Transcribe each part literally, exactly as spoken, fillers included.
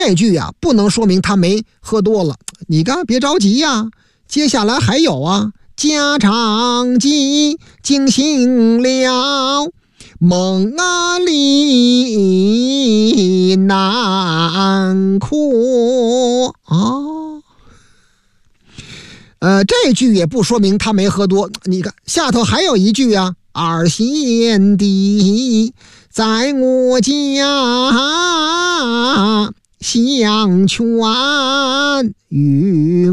这句啊不能说明他没喝多了，你看别着急呀、啊，接下来还有啊，家常记惊醒了，梦啊里难哭啊。呃，这句也不说明他没喝多，你看下头还有一句啊，二贤弟在我家相劝与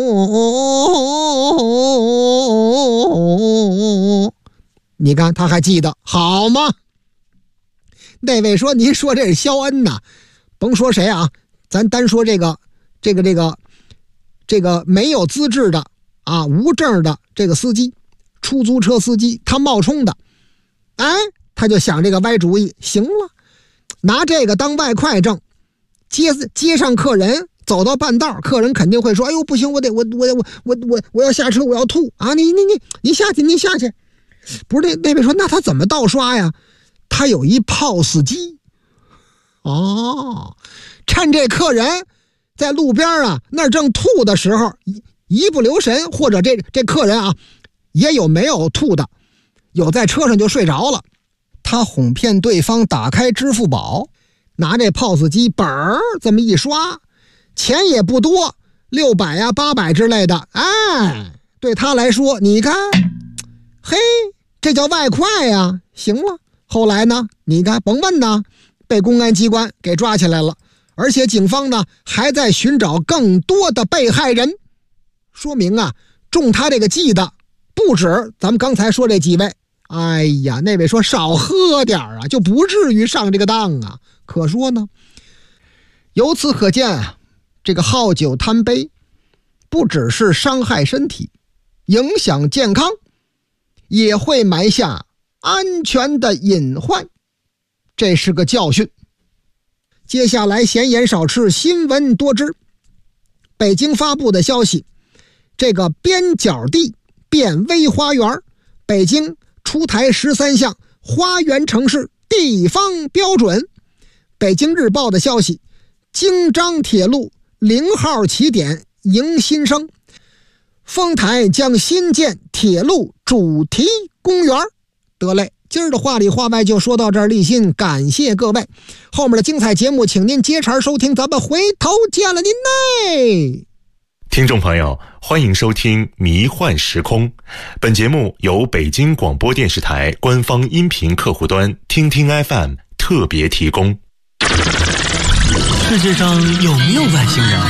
我，你看他还记得好吗？那位说您说这是肖恩呐，甭说谁啊，咱单说这个这个这个这个没有资质的啊无证的这个司机，出租车司机，他冒充的，哎，他就想这个歪主意，行了，拿这个当外快证，接接上客人，走到半道，客人肯定会说：“哎呦，不行，我得我我我我我我要下车，我要吐啊！你你你你下去，你下去。”不是那那位说，那他怎么盗刷呀？他有一 P O S 机，哦，趁这客人在路边啊那儿正吐的时候，一一不留神，或者这这客人啊也有没有吐的，有在车上就睡着了，他哄骗对方打开支付宝。拿这 P O S 机本儿这么一刷，钱也不多，六百呀、八百之类的，哎，对他来说，你看，嘿，这叫外快呀，行了。后来呢，你看，甭问呢，被公安机关给抓起来了，而且警方呢还在寻找更多的被害人，说明啊，中他这个计的不止咱们刚才说这几位。哎呀，那位说少喝点啊，就不至于上这个当啊。可说呢，由此可见啊，这个好酒贪杯不只是伤害身体，影响健康，也会埋下安全的隐患，这是个教训。接下来闲言少吃，新闻多知。北京发布的消息，这个边角地变微花园，北京出台十三项花园城市地方标准。北京日报的消息，京张铁路零号起点迎新生，丰台将新建铁路主题公园。得嘞，今儿的话里话外就说到这儿，立新感谢各位，后面的精彩节目请您接茬收听，咱们回头见了您嘞。 听众朋友，欢迎收听迷幻时空，本节目由北京广播电视台官方音频客户端听听 F M 特别提供。 世界上有没有外星人？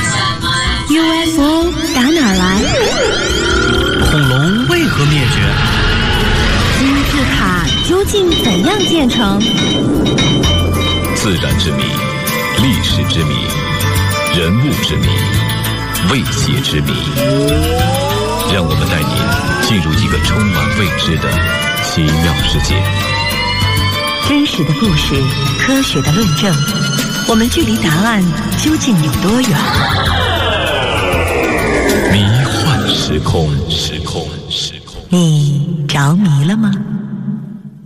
U F O 打哪儿来？ 恐龙为何灭绝？ 金字塔究竟怎样建成？ 自然之谜，历史之谜，人物之谜，未解之谜。让我们带您进入一个充满未知的奇妙世界。 真实的故事，科学的论证，我们距离答案究竟有多远？ 迷幻时空，时空，时空。 你着迷了吗？